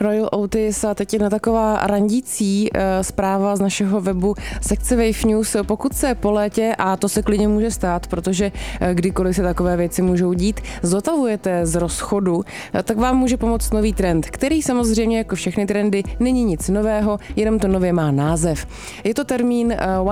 Royal Otis a teď je na taková randící zpráva z našeho webu sekce Wave News. Pokud se po létě, a to se klidně může stát, protože kdykoliv se takové věci můžou dít, zotavujete z rozchodu, tak vám může pomoct nový trend, který samozřejmě jako všechny trendy není nic nového, jenom to nově má název. Je to termín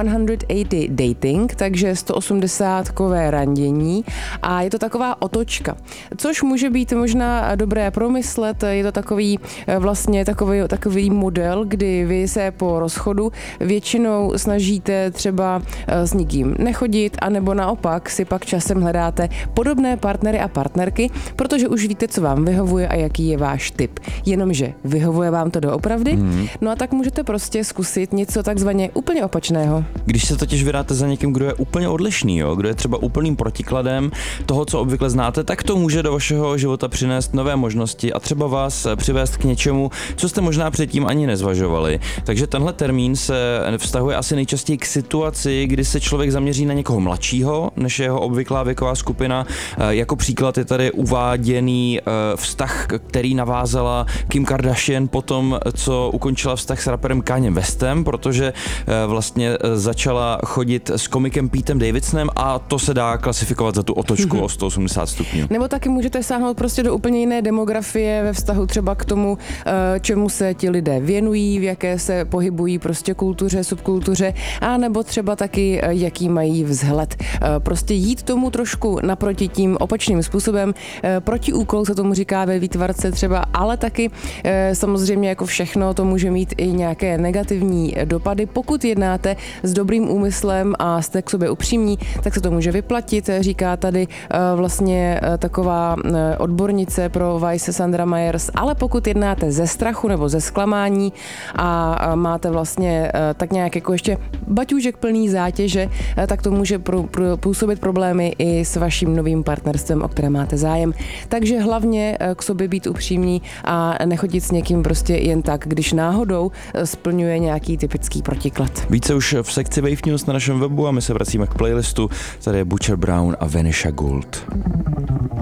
180 dating, takže 180-kové randění a je to taková otočka, což může být možná dobré promyslet. Je to takový vlastně takový model, kdy vy se po rozchodu většinou snažíte třeba s nikým nechodit, anebo naopak si pak časem hledáte podobné partnery a partnerky, protože už víte, co vám vyhovuje a jaký je váš typ. Jenomže vyhovuje vám to doopravdy? No a tak můžete prostě zkusit něco takzvaně úplně opačného. Když se totiž vydáte za někým, kdo je úplně odlišný, kdo je třeba úplným protikladem toho, co obvykle znáte, tak to může do vašeho života přinést nové možnosti a třeba vás přivést k něčemu, co jste možná předtím ani nezvažovali. Takže tenhle termín se vztahuje asi nejčastěji k situaci, kdy se člověk zaměří na někoho mladšího, než je jeho obvyklá věková skupina. Jako příklad je tady uváděný vztah, který navázala Kim Kardashian po tom, co ukončila vztah s raperem Kanyem Westem, protože vlastně začala chodit s komikem Petem Davidsonem a to se dá klasifikovat za tu otočku o 180 stupňů. Nebo taky můžete sáhnout prostě do úplně jiné demografie ve vztahu třeba k tomu, čemu se ti lidé věnují, v jaké se pohybují prostě kultuře, subkultuře, a nebo třeba taky, jaký mají vzhled. Prostě jít tomu trošku naproti tím opačným způsobem. Protiúkol se tomu říká ve výtvarce třeba, ale taky samozřejmě jako všechno to může mít i nějaké negativní dopady. Pokud jednáte s dobrým úmyslem a jste k sobě upřímní, tak se to může vyplatit, říká tady vlastně taková odbornice pro Vice Sandra Myers, ale pokud jednáte ze strachu nebo ze zklamání a máte vlastně tak nějak jako ještě baťůžek plný zátěže, tak to může působit problémy i s vaším novým partnerstvem, o které máte zájem. Takže hlavně k sobě být upřímní a nechodit s někým prostě jen tak, když náhodou splňuje nějaký typický protiklad. Více už v sekci Wave News na našem webu a my se vracíme k playlistu. Tady je Butcher Brown a Vanisha Gold.